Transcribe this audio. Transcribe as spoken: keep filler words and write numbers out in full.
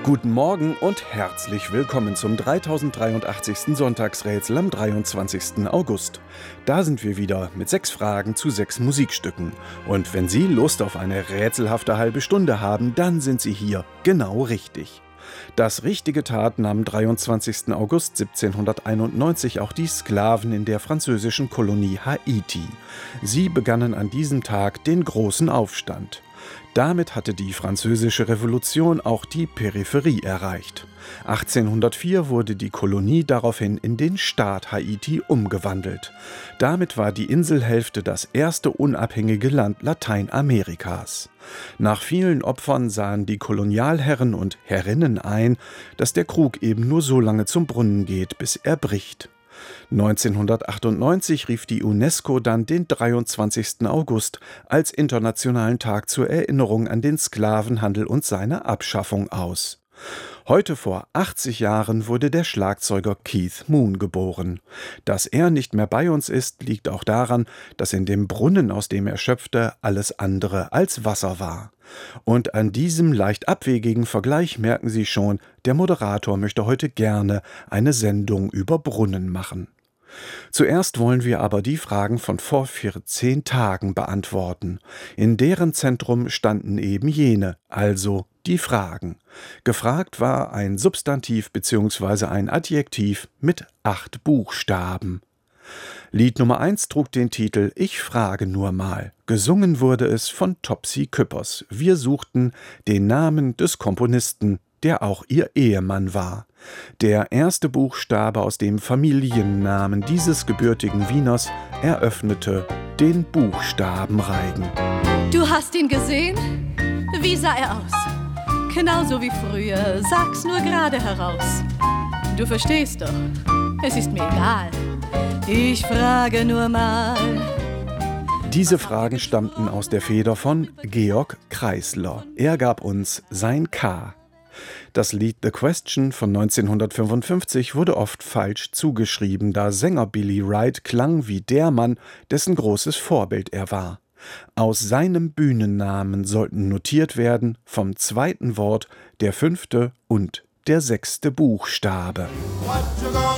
Guten Morgen und herzlich willkommen zum dreitausenddreiundachtzigsten Sonntagsrätsel am dreiundzwanzigsten August. Da sind wir wieder mit sechs Fragen zu sechs Musikstücken. Und wenn Sie Lust auf eine rätselhafte halbe Stunde haben, dann sind Sie hier genau richtig. Das Richtige taten am dreiundzwanzigsten August siebzehnhunderteinundneunzig auch die Sklaven in der französischen Kolonie Haiti. Sie begannen an diesem Tag den großen Aufstand. Damit hatte die Französische Revolution auch die Peripherie erreicht. achtzehnhundertvier wurde die Kolonie daraufhin in den Staat Haiti umgewandelt. Damit war die Inselhälfte das erste unabhängige Land Lateinamerikas. Nach vielen Opfern sahen die Kolonialherren und Herrinnen ein, dass der Krug eben nur so lange zum Brunnen geht, bis er bricht. neunzehnhundertachtundneunzig rief die UNESCO dann den dreiundzwanzigsten August als Internationalen Tag zur Erinnerung an den Sklavenhandel und seine Abschaffung aus. Heute vor achtzig Jahren wurde der Schlagzeuger Keith Moon geboren. Dass er nicht mehr bei uns ist, liegt auch daran, dass in dem Brunnen, aus dem er schöpfte, alles andere als Wasser war. Und an diesem leicht abwegigen Vergleich merken Sie schon, der Moderator möchte heute gerne eine Sendung über Brunnen machen. Zuerst wollen wir aber die Fragen von vor vierzehn Tagen beantworten. In deren Zentrum standen eben jene, also die Fragen. Gefragt war ein Substantiv bzw. ein Adjektiv mit acht Buchstaben. Lied Nummer eins trug den Titel »Ich frage nur mal«. Gesungen wurde es von Topsy Küppers. Wir suchten den Namen des Komponisten, der auch ihr Ehemann war. Der erste Buchstabe aus dem Familiennamen dieses gebürtigen Wieners eröffnete den Buchstabenreigen. Du hast ihn gesehen? Wie sah er aus? Genauso wie früher, sag's nur gerade heraus. Du verstehst doch, es ist mir egal. Ich frage nur mal. Diese Fragen stammten aus der Feder von Georg Kreisler. Er gab uns sein K. Das Lied The Question von neunzehnhundertfünfundfünfzig wurde oft falsch zugeschrieben, da Sänger Billy Wright klang wie der Mann, dessen großes Vorbild er war. Aus seinem Bühnennamen sollten notiert werden vom zweiten Wort der fünfte und der sechste Buchstabe.